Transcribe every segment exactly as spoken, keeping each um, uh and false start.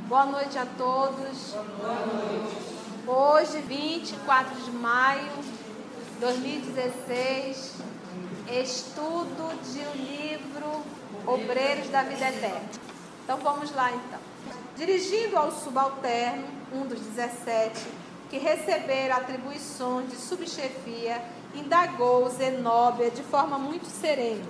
Boa noite a todos. Boa noite. Hoje, vinte e quatro de maio de dois mil e dezesseis, estudo de o livro Obreiros da Vida Eterna. Então vamos lá então. Dirigindo ao subalterno, um dos dezessete, que receberam atribuições de subchefia, indagou Zenóbia de forma muito serena.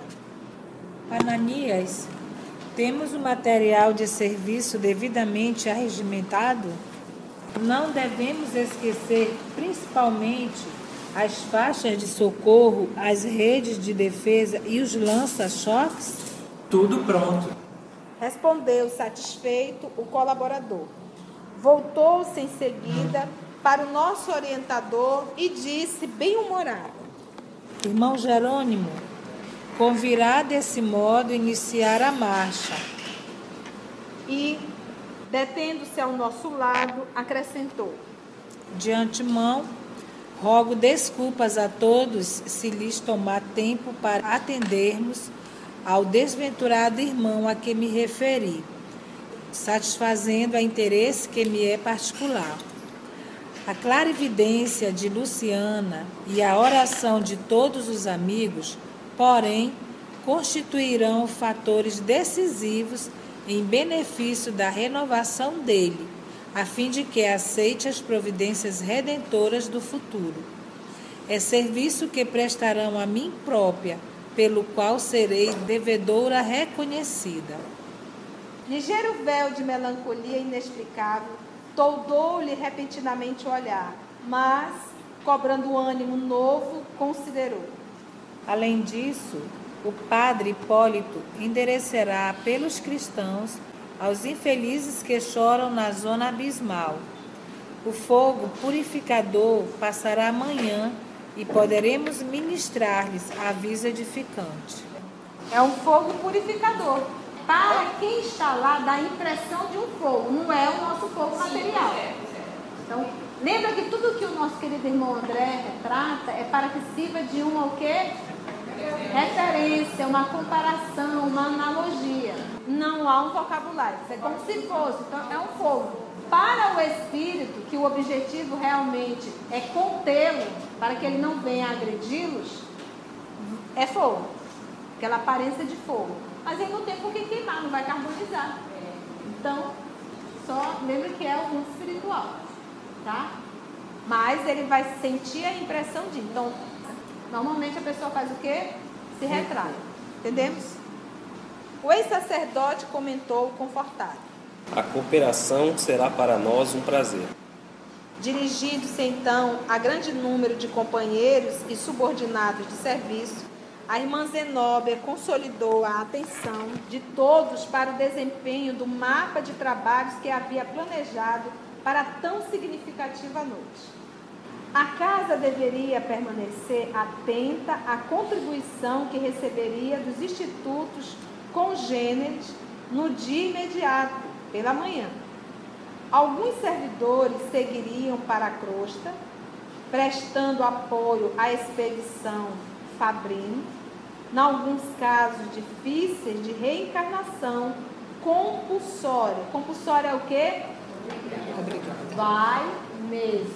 Ananias, temos o material de serviço devidamente arregimentado? Não devemos esquecer, principalmente, as faixas de socorro, as redes de defesa e os lança-choques? Tudo pronto. Respondeu satisfeito o colaborador. Voltou-se em seguida para o nosso orientador e disse, bem-humorado: Irmão Jerônimo, convirá desse modo iniciar a marcha. E, detendo-se ao nosso lado, acrescentou: De antemão, rogo desculpas a todos se lhes tomar tempo para atendermos ao desventurado irmão a que me referi, satisfazendo a interesse que me é particular. A clarividência de Luciana e a oração de todos os amigos, porém, constituirão fatores decisivos em benefício da renovação dele, a fim de que aceite as providências redentoras do futuro. É serviço que prestarão a mim própria, pelo qual serei devedora reconhecida. Ligeiro véu de melancolia inexplicável toldou-lhe repentinamente o olhar, mas, cobrando ânimo novo, considerou. Além disso, o padre Hipólito endereçará pelos cristãos aos infelizes que choram na zona abismal. O fogo purificador passará amanhã e poderemos ministrar-lhes aviso edificante. É um fogo purificador. Para quem está lá, dá a impressão de um fogo, não é o nosso fogo material. Então, lembra que tudo que o nosso querido irmão André retrata é para que sirva de uma o quê? Referência, uma comparação, uma analogia. Não há um vocabulário, é como se fosse, então é um fogo. Para o espírito, que o objetivo realmente é contê-lo, para que ele não venha agredi-los, é fogo, aquela aparência de fogo. Mas ele não tem por que queimar, não vai carbonizar. Então, só lembra que é o mundo espiritual, tá? Mas ele vai sentir a impressão de... Então, normalmente a pessoa faz o quê? Se retrai. Entendemos? O ex-sacerdote comentou confortado. A cooperação será para nós um prazer. Dirigindo-se então a grande número de companheiros e subordinados de serviço, a irmã Zenóbia consolidou a atenção de todos para o desempenho do mapa de trabalhos que havia planejado para tão significativa noite. A casa deveria permanecer atenta à contribuição que receberia dos institutos congêneres no dia imediato, pela manhã. Alguns servidores seguiriam para a crosta, prestando apoio à expedição Fabrino, em alguns casos difíceis de reencarnação compulsória. Compulsória é o quê? Obrigada. Vai mesmo.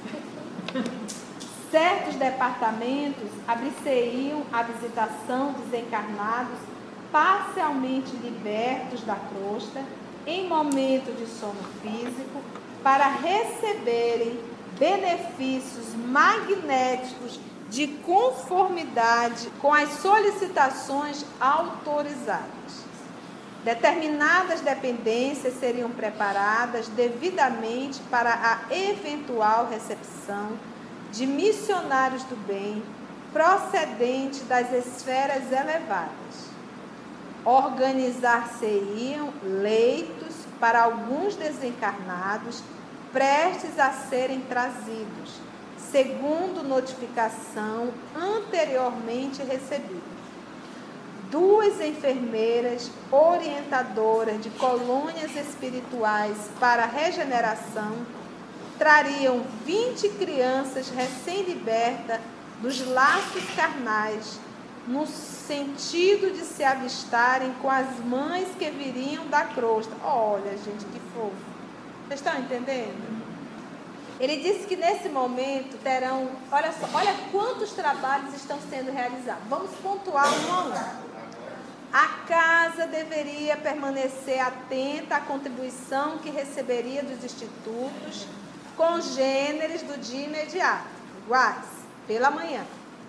Certos departamentos abrisseriam a visitação dos encarnados parcialmente libertos da crosta em momento de sono físico para receberem benefícios magnéticos de conformidade com as solicitações autorizadas. Determinadas dependências seriam preparadas devidamente para a eventual recepção de missionários do bem procedentes das esferas elevadas. Organizar-se-iam leitos para alguns desencarnados prestes a serem trazidos, segundo notificação anteriormente recebida. Duas enfermeiras orientadoras de colônias espirituais para regeneração trariam vinte crianças recém-libertas dos laços carnais no sentido de se avistarem com as mães que viriam da crosta. Olha, gente, que fofo. Vocês estão entendendo? Ele disse que nesse momento terão, olha só, olha quantos trabalhos estão sendo realizados. Vamos pontuar um a um. A casa deveria permanecer atenta à contribuição que receberia dos institutos congêneres do dia imediato, iguais, pela manhã.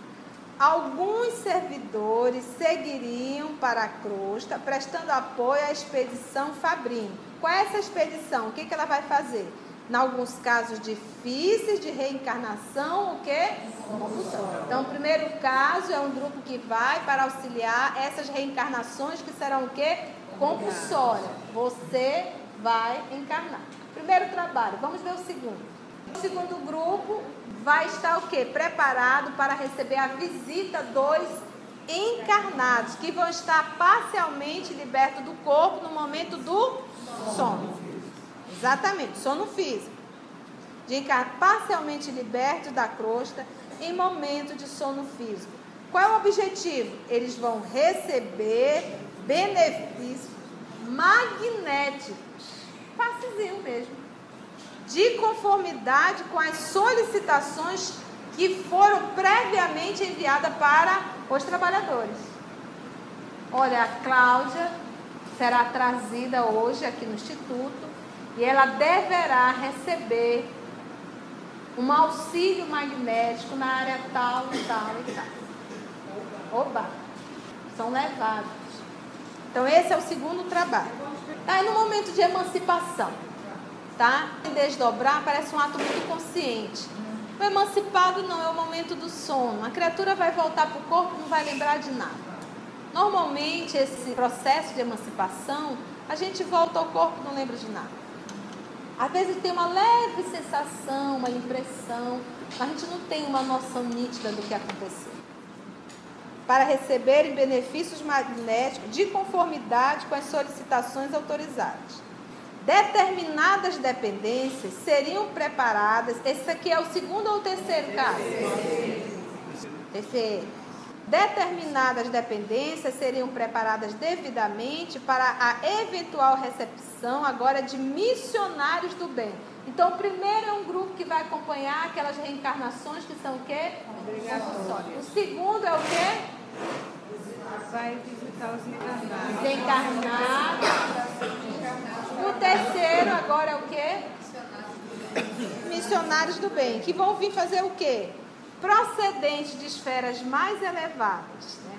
Alguns servidores seguiriam para a crosta, prestando apoio à expedição Fabrini. Qual é essa expedição? O que, que ela vai fazer? Em alguns casos difíceis de reencarnação, o quê? Compulsória. Então, o primeiro caso é um grupo que vai para auxiliar essas reencarnações que serão o quê? Compulsória. Você vai encarnar. Primeiro trabalho. Vamos ver o segundo. O segundo grupo vai estar o quê? Preparado para receber a visita dos encarnados, que vão estar parcialmente libertos do corpo no momento do sono. Exatamente, sono físico. De encarnar parcialmente libertos da crosta em momento de sono físico. Qual é o objetivo? Eles vão receber benefícios magnéticos, passezinho mesmo, de conformidade com as solicitações que foram previamente enviadas para os trabalhadores. Olha, a Cláudia será trazida hoje aqui no Instituto e ela deverá receber um auxílio magnético na área tal e tal e tal. Oba! São levados. Então, esse é o segundo trabalho. Aí, no momento de emancipação, tá? Desdobrar parece um ato muito consciente. O emancipado não é o momento do sono. A criatura vai voltar para o corpo e não vai lembrar de nada. Normalmente, esse processo de emancipação, a gente volta ao corpo e não lembra de nada. Às vezes tem uma leve sensação, uma impressão, mas a gente não tem uma noção nítida do que aconteceu. Para receberem benefícios magnéticos de conformidade com as solicitações autorizadas. Determinadas dependências seriam preparadas. Esse aqui é o segundo ou o terceiro caso? Terceiro. Determinadas dependências seriam preparadas devidamente para a eventual recepção agora de missionários do bem. Então, o primeiro é um grupo que vai acompanhar aquelas reencarnações que são o quê? Obrigatórias. O segundo é o quê? Vai visitar os encarnados. Desencarnados. O terceiro agora é o quê? Missionários do bem. Que vão vir fazer o quê? Procedentes de esferas mais elevadas, né?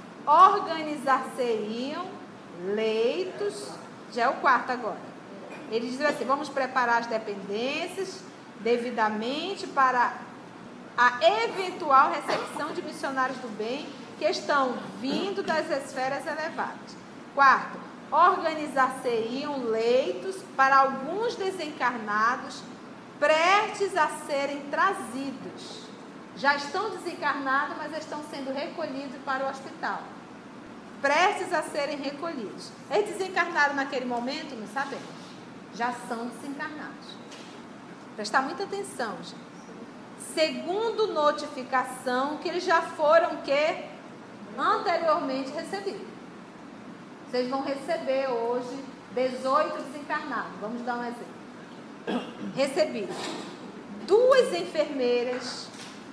Organizar-se-iam leitos, já é o quarto agora. Ele diz assim: vamos preparar as dependências devidamente para a eventual recepção de missionários do bem que estão vindo das esferas elevadas. Quarto, organizar-se-iam leitos para alguns desencarnados prestes a serem trazidos. Já estão desencarnados, mas estão sendo recolhidos para o hospital. Prestes a serem recolhidos. Eles desencarnaram naquele momento? Não sabemos. Já são desencarnados. Prestar muita atenção, gente. Segundo notificação que eles já foram que anteriormente recebidos. Vocês vão receber hoje dezoito desencarnados. Vamos dar um exemplo. Recebidos. Duas enfermeiras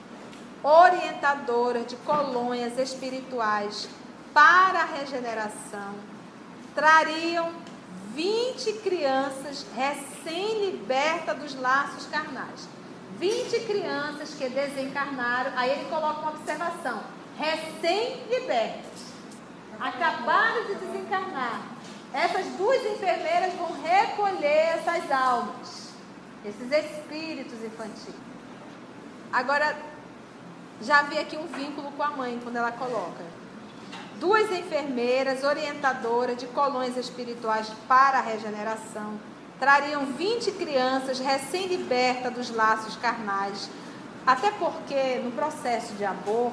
orientadoras de colônias espirituais para a regeneração trariam vinte crianças recém-libertas dos laços carnais. vinte crianças que desencarnaram, aí ele coloca uma observação, recém-libertas, acabaram de desencarnar. Essas duas enfermeiras vão recolher essas almas, esses espíritos infantis. Agora, já vi aqui um vínculo com a mãe, quando ela coloca. Duas enfermeiras orientadoras de colônias espirituais para a regeneração trariam vinte crianças recém-libertas dos laços carnais. Até porque, no processo de aborto,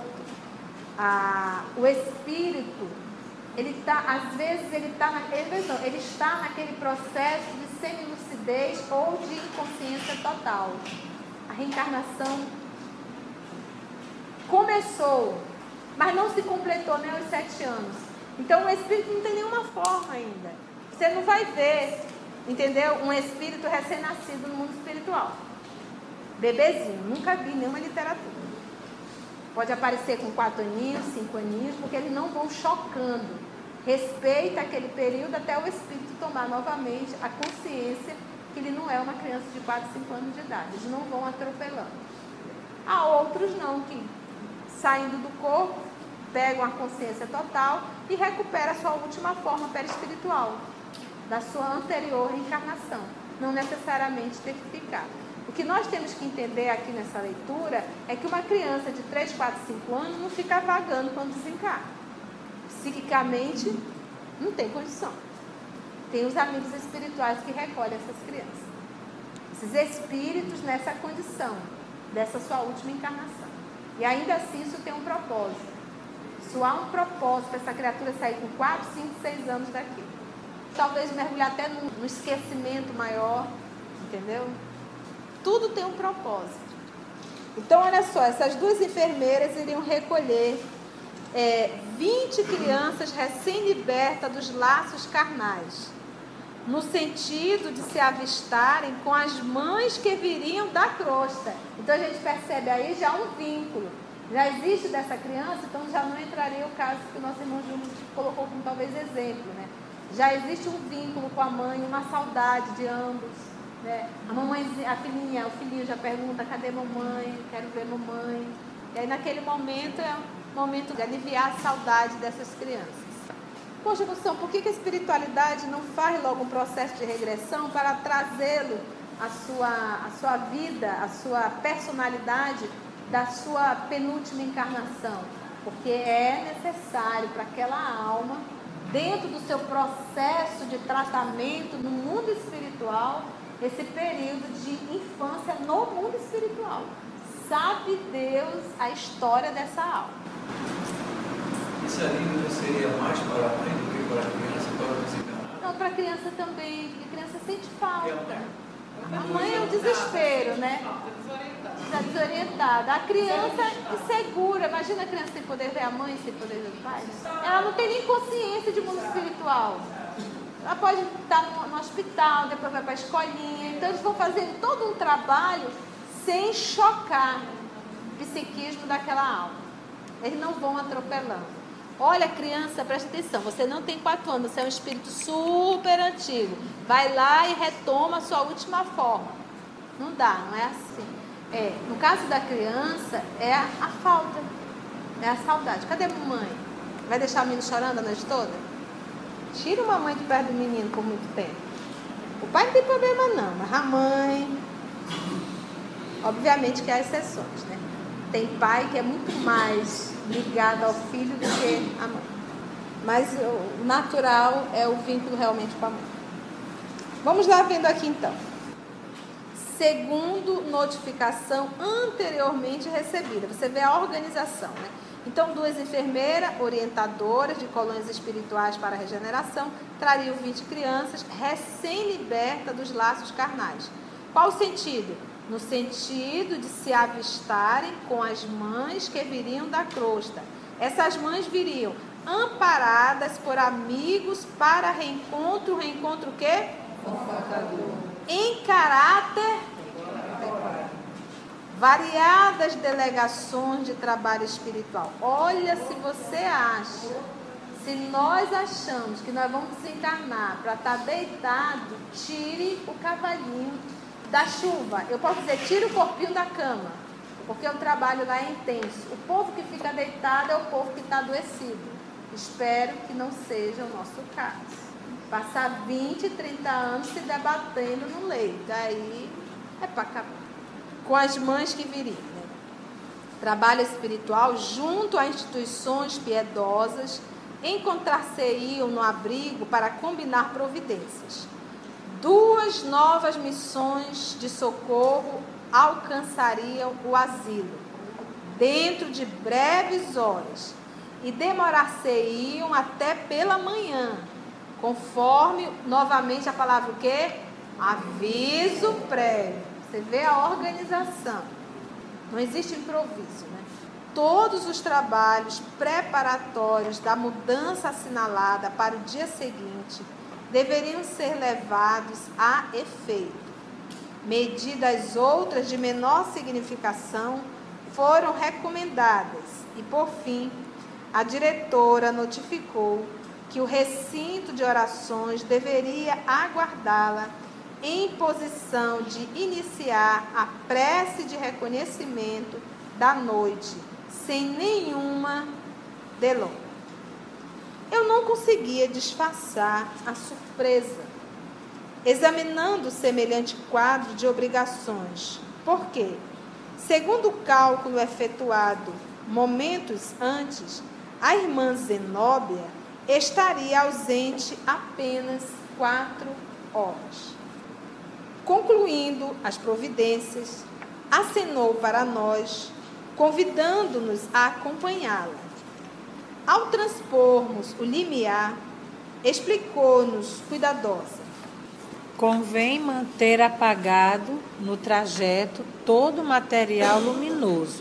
a, o espírito, ele tá, às vezes, ele, tá na, ele, não, ele está naquele processo de semi-lucidez ou de inconsciência total. A reencarnação começou, mas não se completou nem os sete anos. Então o espírito não tem nenhuma forma ainda. Você não vai ver, entendeu? Um espírito recém-nascido no mundo espiritual. Bebezinho, nunca vi nenhuma literatura. Pode aparecer com quatro aninhos, cinco aninhos, porque eles não vão chocando. Respeita aquele período até o espírito tomar novamente a consciência que ele não é uma criança de quatro, cinco anos de idade. Eles não vão atropelando. Há outros não, que saindo do corpo, pegam a consciência total e recuperam a sua última forma perispiritual, da sua anterior reencarnação. Não necessariamente ter que ficar. O que nós temos que entender aqui nessa leitura é que uma criança de três, quatro, cinco anos não fica vagando quando desencarna. Psiquicamente, não tem condição. Tem os amigos espirituais que recolhem essas crianças. Esses espíritos nessa condição, dessa sua última encarnação. E ainda assim isso tem um propósito. Isso há um propósito para essa criatura sair com quatro, cinco, seis anos daqui. Talvez mergulhar até no, no esquecimento maior, entendeu? Tudo tem um propósito. Então, olha só, essas duas enfermeiras iriam recolher é, vinte crianças recém-libertas dos laços carnais, no sentido de se avistarem com as mães que viriam da crosta. Então, a gente percebe aí já um vínculo. Já existe dessa criança, então já não entraria o caso que o nosso irmão Júlio colocou como talvez exemplo, né? Já existe um vínculo com a mãe, uma saudade de ambos, né? A mamãe, a filhinha, o filhinho já pergunta, cadê mamãe? Quero ver mamãe. E aí naquele momento é um momento de aliviar a saudade dessas crianças. Poxa, Gustavo, por que que a espiritualidade não faz logo um processo de regressão para trazê-lo a sua, a sua vida, a sua personalidade da sua penúltima encarnação? Porque é necessário para aquela alma, dentro do seu processo de tratamento no mundo espiritual, esse período de infância no mundo espiritual. Sabe Deus a história dessa alma. Esse alívio seria mais para a mãe do que para a criança, para o desencarnado? Não, para a criança também, porque a criança sente falta. É A mãe é o desespero, né? Está desorientada. A criança insegura. Imagina a criança sem poder ver a mãe, sem poder ver o pai. Ela não tem nem consciência de mundo espiritual. Ela pode estar no, no hospital, depois vai para a escolinha. Então eles vão fazendo todo um trabalho sem chocar o psiquismo daquela alma. Eles não vão atropelando. Olha, criança, presta atenção, você não tem quatro anos, você é um espírito super antigo. Vai lá e retoma a sua última forma. Não dá, não é assim. É, no caso da criança, é a, a falta, é a saudade. Cadê a mamãe? Vai deixar o menino chorando a noite toda? Tira uma mãe de perto do menino por muito tempo. O pai não tem problema não, mas a mãe... Obviamente que há exceções, né? Tem pai que é muito mais ligado ao filho do que a mãe. Mas o natural é o vínculo realmente com a mãe. Vamos lá vendo aqui então. Segundo notificação anteriormente recebida. Você vê a organização, né? Então, duas enfermeiras, orientadoras de colônias espirituais para a regeneração, trariam vinte crianças recém-libertas dos laços carnais. Qual o sentido? No sentido de se avistarem com as mães que viriam da crosta. Essas mães viriam amparadas por amigos para reencontro, reencontro o quê? Em caráter variadas delegações de trabalho espiritual. Olha, se você acha, se nós achamos que nós vamos desencarnar para estar deitado, tire o cavalinho da chuva. Eu posso dizer, tire o corpinho da cama, porque o trabalho lá é intenso. O povo que fica deitado é o povo que está adoecido. Espero que não seja o nosso caso. Passar vinte, trinta anos se debatendo no leito. Aí é para acabar. Com as mães que viriam. Né? Trabalho espiritual junto a instituições piedosas, encontrar-se-iam no abrigo para combinar providências. Duas novas missões de socorro alcançariam o asilo, dentro de breves horas, e demorar-se-iam até pela manhã, conforme, novamente, a palavra o quê? Aviso prévio. Você vê a organização. Não existe improviso, né? todos os trabalhos preparatórios da mudança assinalada para o dia seguinte deveriam ser levados a efeito. Medidas outras de menor significação foram recomendadas e, por fim, a diretora notificou que o recinto de orações deveria aguardá-la em posição de iniciar a prece de reconhecimento da noite, sem nenhuma delonga. Eu não conseguia disfarçar a surpresa, examinando semelhante quadro de obrigações, porque, segundo o cálculo efetuado momentos antes, a irmã Zenóbia estaria ausente apenas quatro horas. Concluindo as providências, acenou para nós, convidando-nos a acompanhá-la. Ao transpormos o limiar, explicou-nos cuidadosa: convém manter apagado no trajeto todo o material luminoso.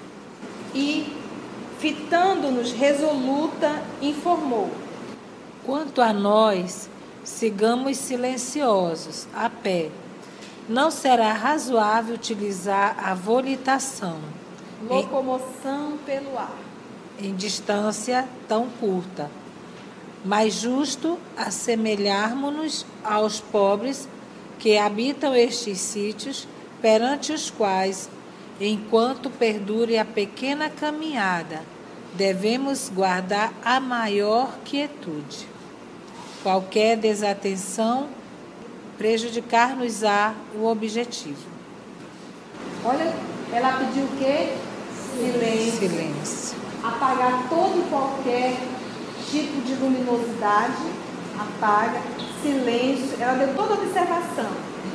E, fitando-nos resoluta, informou: quanto a nós, sigamos silenciosos, a pé. Não será razoável utilizar a volitação, locomoção pelo ar, em distância tão curta. Mais justo assemelharmos-nos aos pobres que habitam estes sítios, perante os quais, enquanto perdure a pequena caminhada, devemos guardar a maior quietude. Qualquer desatenção prejudicar-nos-á o objetivo. Olha, ela pediu o quê? Silêncio. Silêncio. Apagar todo e qualquer tipo de luminosidade, apaga, silêncio, ela deu toda a observação.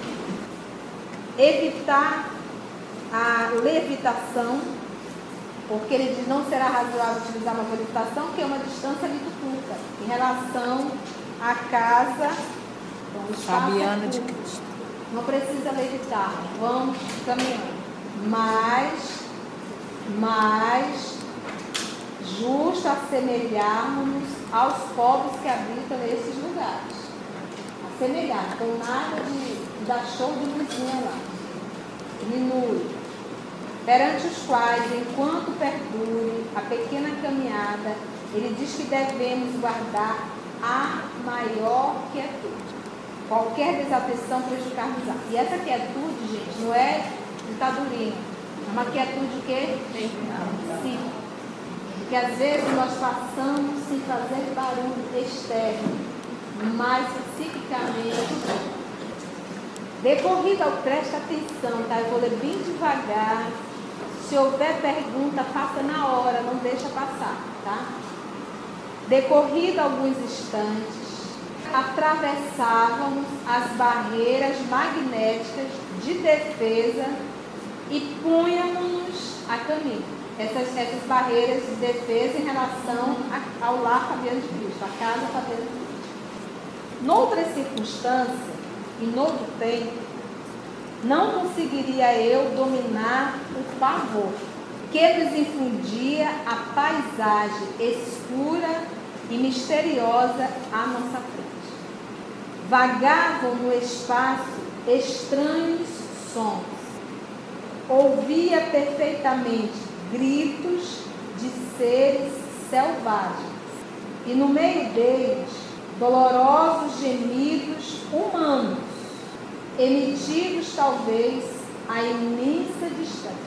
Evitar a levitação, porque ele diz não será razoável utilizar uma levitação, que é uma distância muito curta, em relação à casa, então, Fabiana de Cristo. Não precisa levitar, vamos caminhando. Mas, mas, justo assemelharmos aos povos que habitam nesses lugares. Assemelhar, então nada de dar show de luzinha lá. Diminui. Perante os quais, enquanto perdure a pequena caminhada, ele diz que devemos guardar a maior quietude. Qualquer desatenção prejudicar-nos-á. E essa quietude, gente, não é ditadurinha. É uma quietude o quê? Sim. Porque às vezes nós passamos sem fazer barulho externo, mas psiquicamente. Decorrida, presta atenção, tá? Eu vou ler bem devagar. Se houver pergunta, faça na hora, não deixa passar, tá? Decorrido alguns instantes, atravessávamos as barreiras magnéticas de defesa e punhamos a caminho. Essas, essas barreiras de defesa em relação a, ao lar Fabiano de Cristo, a casa Fabiano de Cristo. Noutra circunstância e noutro tempo, não conseguiria eu dominar o pavor que nos infundia a paisagem escura e misteriosa à nossa frente. Vagavam no espaço estranhos sons. Ouvia perfeitamente gritos de seres selvagens e no meio deles dolorosos gemidos humanos, emitidos talvez a imensa distância.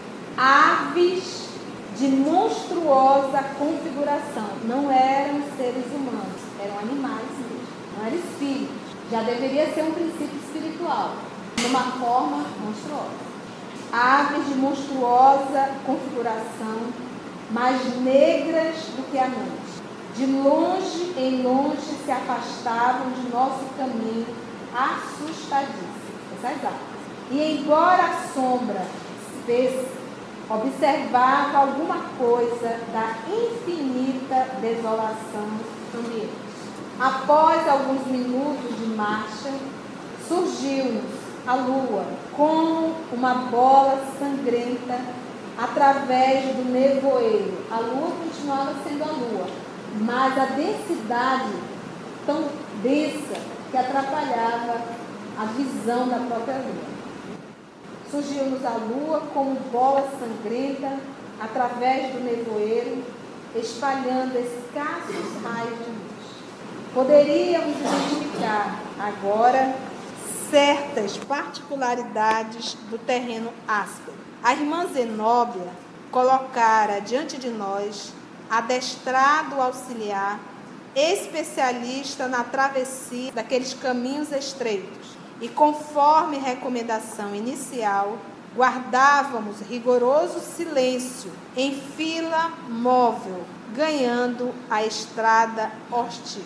Aves de monstruosa configuração, não eram seres humanos, eram animais mesmo, não eram espíritos. Já deveria ser um princípio espiritual, numa forma monstruosa. Aves de monstruosa configuração, mais negras do que a noite. De longe em longe se afastavam de nosso caminho, assustadíssimos, essas aves. E embora a sombra se observava alguma coisa da infinita desolação ambiente. Após alguns minutos de marcha, surgiu-nos a lua como uma bola sangrenta através do nevoeiro. A lua continuava sendo a lua, mas a densidade tão densa que atrapalhava a visão da própria lua. Surgiu-nos a lua como bola sangrenta através do nevoeiro, espalhando escassos raios de luz. Poderíamos identificar agora certas particularidades do terreno áspero. A irmã Zenóbia colocara diante de nós adestrado auxiliar, especialista na travessia daqueles caminhos estreitos, e conforme recomendação inicial, guardávamos rigoroso silêncio em fila móvel, ganhando a estrada hostil.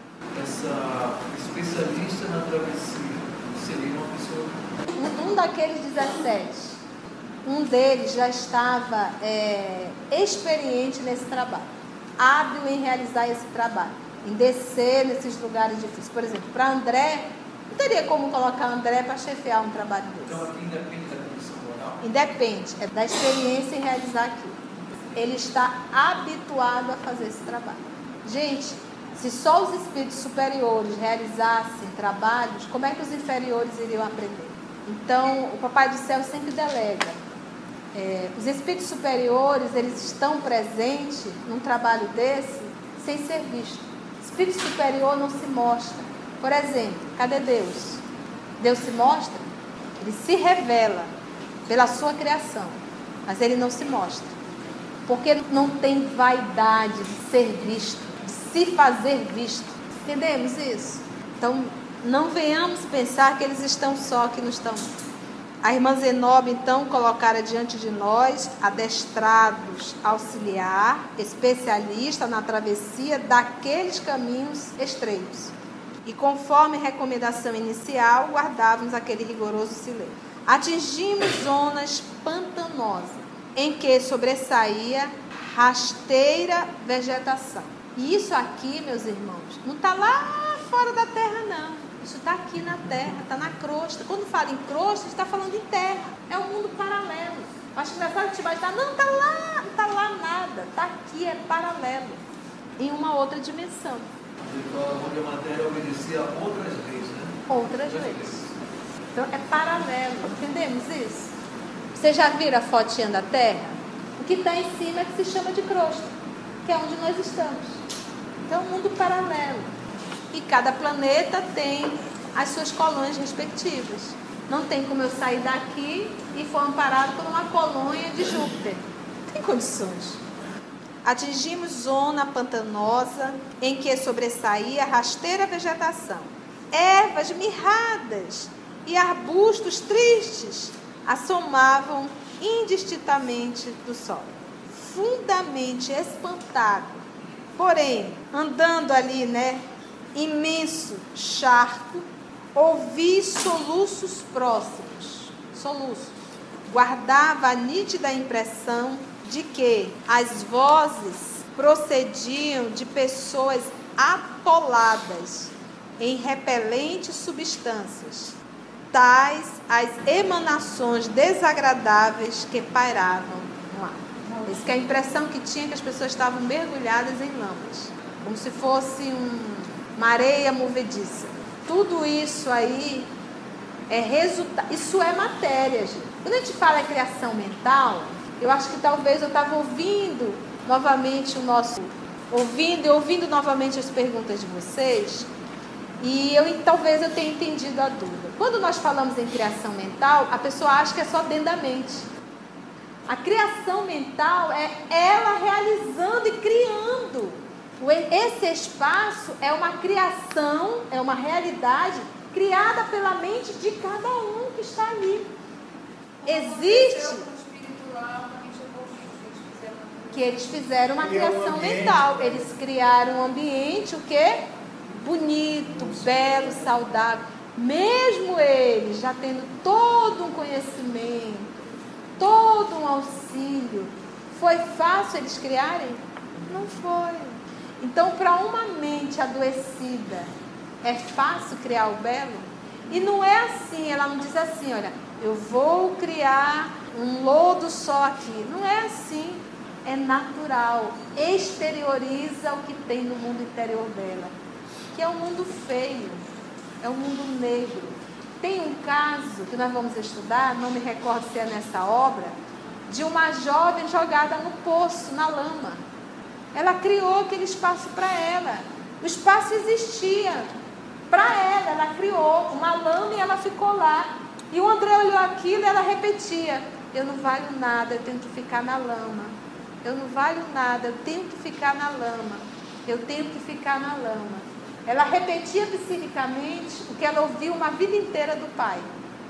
Essa especialista na travessia seria uma pessoa... Um, um daqueles dezessete, um deles já estava é, experiente nesse trabalho, hábil em realizar esse trabalho, em descer nesses lugares difíceis. Por exemplo, para André, não teria como colocar André para chefiar um trabalho desse. Então aqui independe da condição moral? Independe, é da experiência em realizar aquilo. Ele está habituado a fazer esse trabalho. Gente, se só os espíritos superiores realizassem trabalhos, como é que os inferiores iriam aprender? Então, o Papai do Céu sempre delega. É, os espíritos superiores, eles estão presentes num trabalho desse sem ser visto. O espírito superior não se mostra. Por exemplo, cadê Deus? Deus se mostra? Ele se revela pela sua criação, mas ele não se mostra. Porque não tem vaidade de ser visto, de se fazer visto. Entendemos isso? Então, não venhamos pensar que eles estão só, que não estão. A irmã Zenóbia, então, colocara diante de nós adestrados, auxiliar, especialista na travessia daqueles caminhos estreitos. E conforme recomendação inicial, guardávamos aquele rigoroso silêncio. Atingimos zonas pantanosas, em que sobressaía rasteira vegetação. E isso aqui, meus irmãos, não está lá fora da terra, não. Isso está aqui na terra, está na crosta. Quando fala em crosta, está falando em terra. É um mundo paralelo. Acho engraçado que te vai estar, não, está lá, não está lá nada. Está aqui, é paralelo. Em uma outra dimensão. Ele fala onde a matéria obedecia a outras leis, né? Outras leis. Então, é paralelo. Entendemos isso? Vocês já viram a fotinha da terra? O que está em cima é que se chama de crosta, que é onde nós estamos. Então, é um mundo paralelo. E cada planeta tem as suas colônias respectivas. Não tem como eu sair daqui e for amparado por uma colônia de Júpiter. Não tem condições. Atingimos zona pantanosa em que sobressaía rasteira vegetação. Ervas mirradas e arbustos tristes assomavam indistintamente do sol. Fundamente espantado, porém, andando ali, né? Imenso charco, ouvi soluços próximos, soluços. Guardava a nítida impressão de que as vozes procediam de pessoas atoladas em repelentes substâncias, tais as emanações desagradáveis que pairavam no ar. Essa que é a impressão que tinha, que as pessoas estavam mergulhadas em lamas, como se fosse um uma areia movediça. Tudo isso aí é resultado. Isso é matéria, gente. Quando a gente fala em criação mental, eu acho que talvez eu estava ouvindo novamente o nosso... Ouvindo e ouvindo novamente as perguntas de vocês. E eu, talvez eu tenha entendido a dúvida. Quando nós falamos em criação mental, a pessoa acha que é só dentro da mente. A criação mental é ela realizando e criando. Esse espaço é uma criação, é uma realidade criada pela mente de cada um que está ali. Existe que eles fizeram uma criação mental. Eles criaram um ambiente, o quê? Bonito, belo, saudável. Mesmo eles já tendo todo um conhecimento, todo um auxílio, foi fácil eles criarem? Não foi. Então, para uma mente adoecida, é fácil criar o belo? E não é assim, ela não diz assim, olha, eu vou criar um lodo só aqui. Não é assim. É natural. Exterioriza o que tem no mundo interior dela, que é um mundo feio, é um mundo negro. Tem um caso que nós vamos estudar, não me recordo se é nessa obra, de uma jovem jogada no poço, na lama. Ela criou aquele espaço para ela. O espaço existia para ela, ela criou uma lama e ela ficou lá. E o André olhou aquilo e ela repetia: eu não valho nada, eu tenho que ficar na lama. Eu não valho nada, eu tenho que ficar na lama. Eu tenho que ficar na lama. Ela repetia psiquicamente o que ela ouviu uma vida inteira do pai.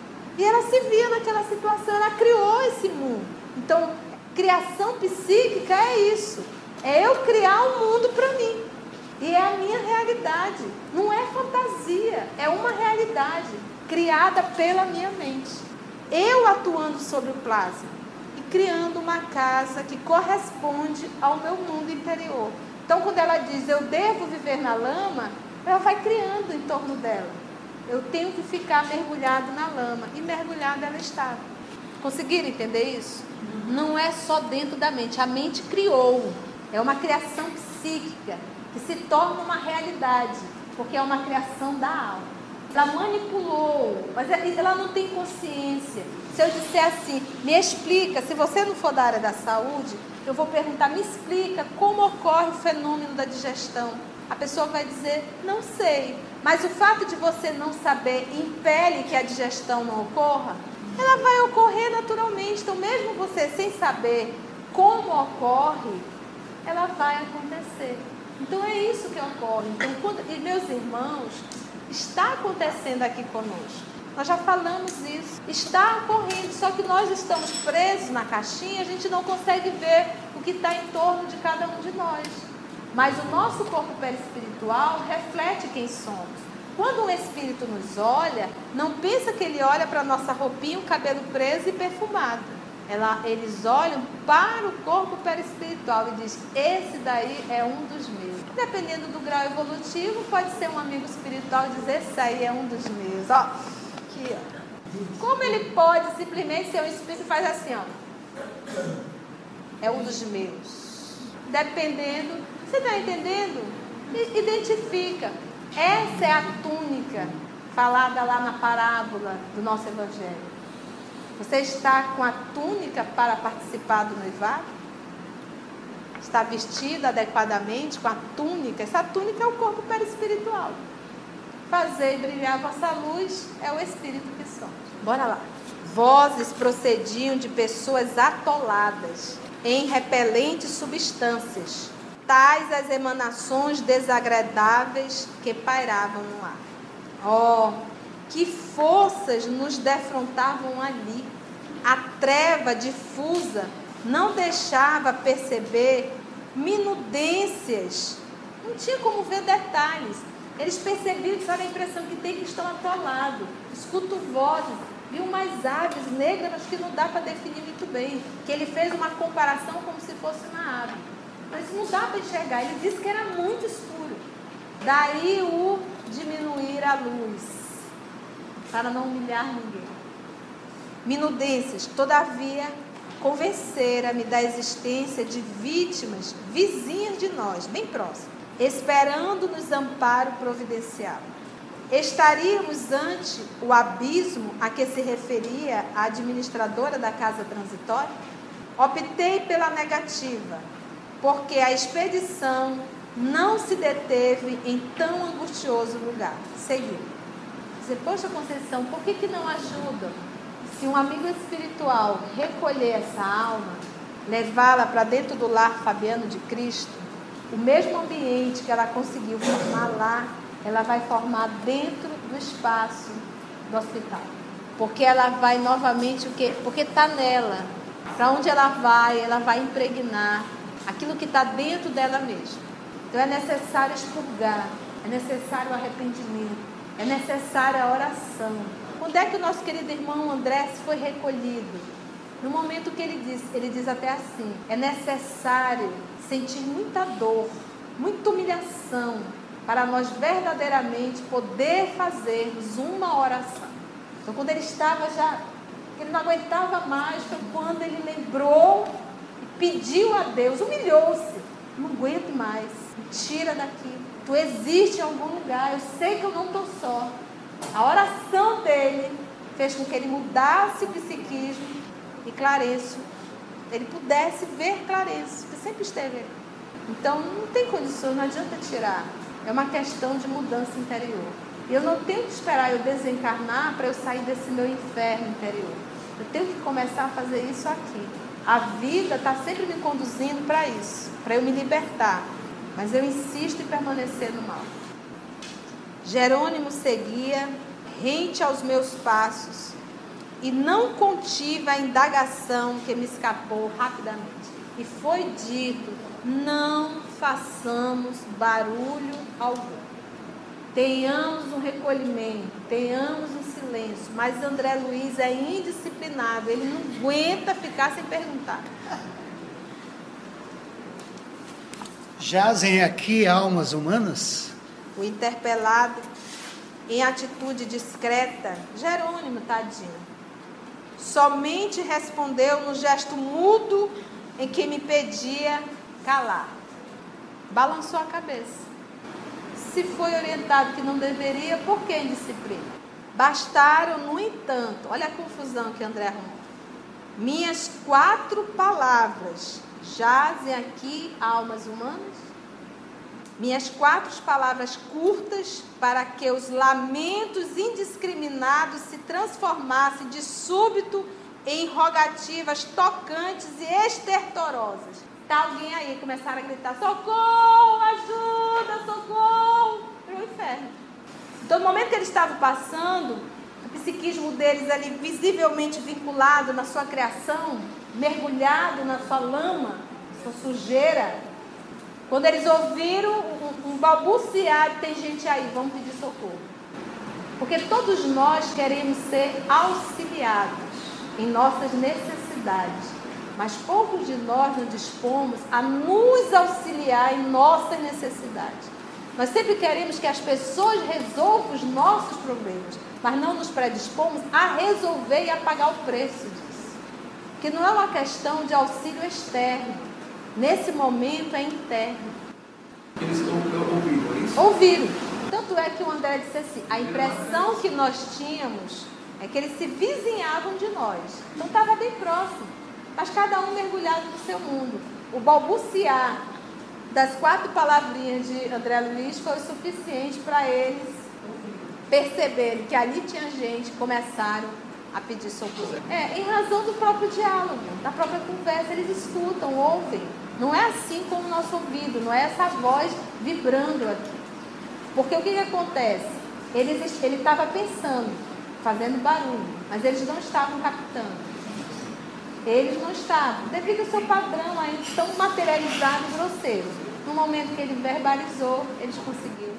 E ela se via naquela situação, ela criou esse mundo. Então, criação psíquica é isso. É eu criar um mundo para mim. E é a minha realidade. Não é fantasia, é uma realidade criada pela minha mente. Eu atuando sobre o plasma e criando uma casa que corresponde ao meu mundo interior. Então, quando ela diz eu devo viver na lama, ela vai criando em torno dela. Eu tenho que ficar mergulhado na lama. E mergulhada ela estava. Conseguiram entender isso? Não é só dentro da mente. A mente criou. É uma criação psíquica que se torna uma realidade, porque é uma criação da alma. Ela manipulou, mas ela não tem consciência. Se eu disser assim, me explica, se você não for da área da saúde, eu vou perguntar, me explica como ocorre o fenômeno da digestão. A pessoa vai dizer, não sei. Mas o fato de você não saber impele que a digestão não ocorra, ela vai ocorrer naturalmente. Então, mesmo você sem saber como ocorre, ela vai acontecer. Então, é isso que ocorre. Então, quando, e meus irmãos, está acontecendo aqui conosco. Nós já falamos isso. Está ocorrendo, só que nós estamos presos na caixinha, a gente não consegue ver o que está em torno de cada um de nós. Mas o nosso corpo perispiritual reflete quem somos. Quando um espírito nos olha, não pensa que ele olha para a nossa roupinha, o cabelo preso e perfumado. Ela, eles olham para o corpo perispiritual e diz, esse daí é um dos meus. Dependendo do grau evolutivo, pode ser um amigo espiritual e dizer, esse aí é um dos meus. Ó, aqui, ó. Como ele pode simplesmente ser um espírito e faz assim, ó. É um dos meus. Dependendo, você está entendendo? Identifica. Essa é a túnica falada lá na parábola do nosso evangelho. Você está com a túnica para participar do noivado? Está vestido adequadamente com a túnica? Essa túnica é o corpo perispiritual. Fazer brilhar a vossa luz é o espírito que somos. Bora lá. Vozes procediam de pessoas atoladas em repelentes substâncias, tais as emanações desagradáveis que pairavam no ar. Ó, oh, que forças nos defrontavam ali. A treva difusa não deixava perceber minudências. Não tinha como ver detalhes. Eles percebiam, tiveram a impressão que tem que estão atolados. Escuto vozes, viu umas aves negras que não dá para definir muito bem. Que ele fez uma comparação como se fosse uma ave. Mas não dá para enxergar. Ele disse que era muito escuro. Daí o diminuir a luz, para não humilhar ninguém. Minudências, todavia, convencera-me da existência de vítimas vizinhas de nós, bem próximas, esperando-nos amparo providencial. Estaríamos ante o abismo a que se referia a administradora da casa transitória? Optei pela negativa, porque a expedição não se deteve em tão angustioso lugar. Seguiu. Dizer, poxa, Conceição, por que, que não ajuda? Se um amigo espiritual recolher essa alma, levá-la para dentro do lar Fabiano de Cristo, o mesmo ambiente que ela conseguiu formar lá, ela vai formar dentro do espaço do hospital. Porque ela vai novamente, o quê? Porque está nela. Para onde ela vai, ela vai impregnar aquilo que está dentro dela mesma. Então é necessário expurgar, é necessário o arrependimento, é necessária a oração. Onde é que o nosso querido irmão André foi recolhido? No momento que ele diz, ele diz até assim, é necessário sentir muita dor, muita humilhação, para nós verdadeiramente poder fazermos uma oração. Então quando ele estava já que ele não aguentava mais, foi quando ele lembrou e pediu a Deus, humilhou-se. Não aguento mais, me tira daqui. Tu existes em algum lugar, eu sei que eu não estou só. A oração dele fez com que ele mudasse o psiquismo e Clarencio, ele pudesse ver Clarencio, que sempre esteve ali. Então não tem condições, não adianta tirar. É uma questão de mudança interior. E eu não tenho que esperar eu desencarnar para eu sair desse meu inferno interior. Eu tenho que começar a fazer isso aqui. A vida está sempre me conduzindo para isso, para eu me libertar. Mas eu insisto em permanecer no mal. Jerônimo seguia rente aos meus passos e não contive a indagação que me escapou rapidamente. E foi dito, não façamos barulho algum. Tenhamos um recolhimento, tenhamos um silêncio. Mas André Luiz é indisciplinado, ele não aguenta ficar sem perguntar. Jazem aqui almas humanas? O interpelado, em atitude discreta, Jerônimo, tadinho, somente respondeu no gesto mudo em que me pedia calar. Balançou a cabeça. Se foi orientado que não deveria, por que indisciplina? Bastaram, no entanto, olha a confusão que André arrumou. Minhas quatro palavras, jazem aqui almas humanas? Minhas quatro palavras curtas para que os lamentos indiscriminados se transformassem de súbito em rogativas tocantes e estertorosas. Tá alguém aí, começaram a gritar, socorro, ajuda, socorro, para o inferno. Então, no momento que eles estavam passando, o psiquismo deles ali visivelmente vinculado na sua criação, mergulhado na sua lama, sua sujeira, quando eles ouviram um, um balbuciar, tem gente aí, vamos pedir socorro. Porque todos nós queremos ser auxiliados em nossas necessidades. Mas poucos de nós nos dispomos a nos auxiliar em nossas necessidades. Nós sempre queremos que as pessoas resolvam os nossos problemas, mas não nos predispomos a resolver e a pagar o preço disso. Que não é uma questão de auxílio externo. Nesse momento é interno. Eles ouviram isso? Ouviram. Tanto é que o André disse assim, a impressão que nós tínhamos é que eles se vizinhavam de nós. Então estava bem próximo. Mas cada um mergulhado no seu mundo. O balbuciar das quatro palavrinhas de André Luiz foi o suficiente para eles perceberem que ali tinha gente, começaram a pedir socorro. É, em razão do próprio diálogo, da própria conversa, eles escutam, ouvem. Não é assim como o nosso ouvido, não é essa voz vibrando aqui. Porque o que, que acontece? Eles, ele estava pensando, fazendo barulho, mas eles não estavam captando. Eles não estavam, devido ao seu padrão aí, tão materializado e grosseiro. No momento que ele verbalizou, eles conseguiram.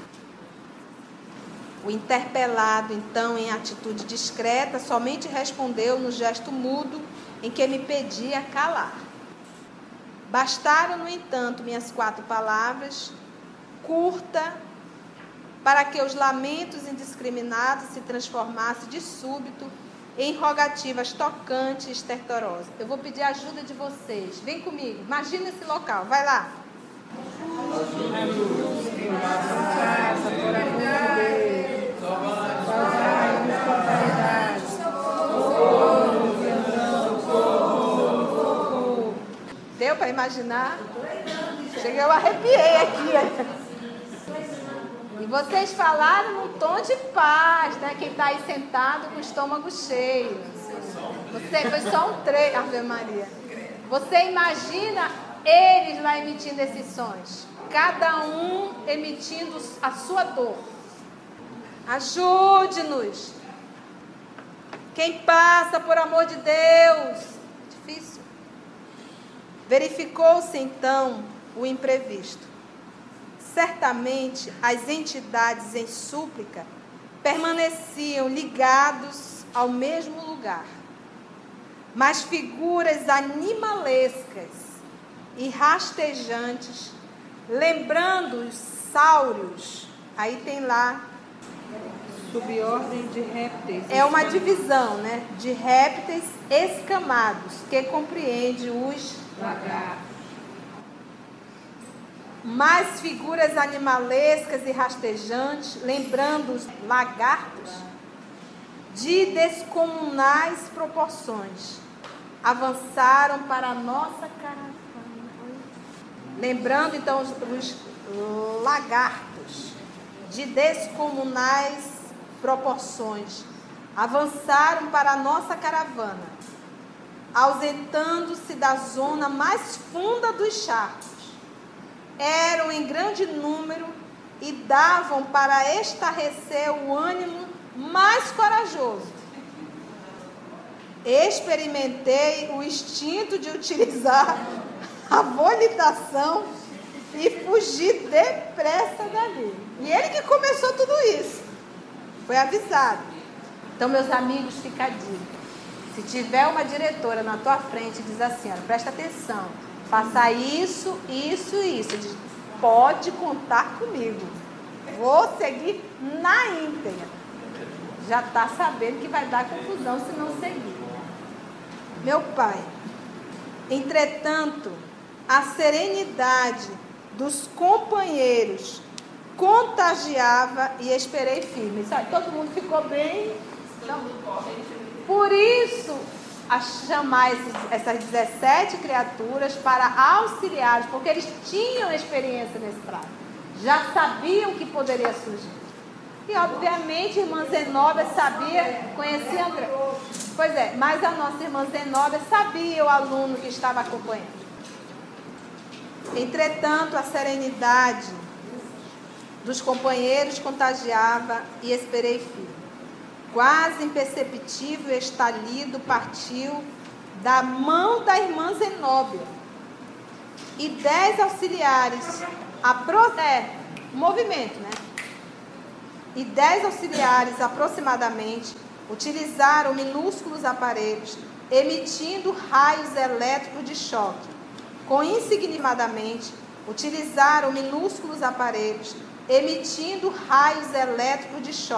O interpelado, então, em atitude discreta, somente respondeu no gesto mudo em que me pedia calar. Bastaram, no entanto, minhas quatro palavras, curta, para que os lamentos indiscriminados se transformassem de súbito em rogativas tocantes e estertorosas. Eu vou pedir a ajuda de vocês. Vem comigo. Imagina esse local. Vai lá. Deu para imaginar? Cheguei, eu arrepiei aqui. E vocês falaram num tom de paz, né? Quem está aí sentado com o estômago cheio. Você, foi só um trecho, Ave Maria. Você imagina eles lá emitindo esses sons. Cada um emitindo a sua dor. Ajude-nos. Quem passa, por amor de Deus. Difícil. Verificou-se então o imprevisto. Certamente as entidades em súplica permaneciam ligados ao mesmo lugar, mas figuras animalescas e rastejantes, lembrando os sáureos, aí tem lá Subordem de répteis. É uma divisão, né, de répteis escamados, que compreende os lagartos. Mais figuras animalescas e rastejantes, lembrando os lagartos, de descomunais proporções, avançaram para a nossa caravana. Lembrando então os, os lagartos, de descomunais proporções, avançaram para a nossa caravana, ausentando-se da zona mais funda dos charcos. Eram em grande número e davam para estarrecer o ânimo mais corajoso. Experimentei o instinto de utilizar a volitação e fugir depressa dali. E ele que começou tudo isso. Foi avisado. Então, meus amigos, fica a dica. Se tiver uma diretora na tua frente e diz assim, olha, presta atenção, faça isso, isso e isso. Diz, pode contar comigo. Vou seguir na íntegra. Já está sabendo que vai dar confusão se não seguir. Meu pai, entretanto, a serenidade dos companheiros contagiava e esperei firme. Sabe, todo mundo ficou bem. Não. Por isso, a chamar essas dezessete criaturas para auxiliares, porque eles tinham experiência nesse prazo, já sabiam que poderia surgir. E obviamente a irmã Zenóbia sabia, conhecia André. Pois é, mas a nossa irmã Zenóbia sabia o aluno que estava acompanhando. Entretanto, a serenidade dos companheiros contagiava e esperei firme. Quase imperceptível estalido partiu da mão da irmã Zenóbia. E dez auxiliares, apro- é, movimento, né? E dez auxiliares aproximadamente utilizaram minúsculos aparelhos, emitindo raios elétricos de choque. Consignimadamente, utilizaram minúsculos aparelhos, emitindo raios elétricos de choque.